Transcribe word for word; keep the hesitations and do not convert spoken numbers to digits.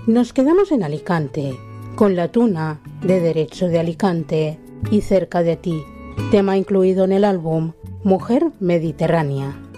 Nos quedamos en Alicante, con La Tuna, de Derecho de Alicante, y Cerca de ti, tema incluido en el álbum Mujer Mediterránea.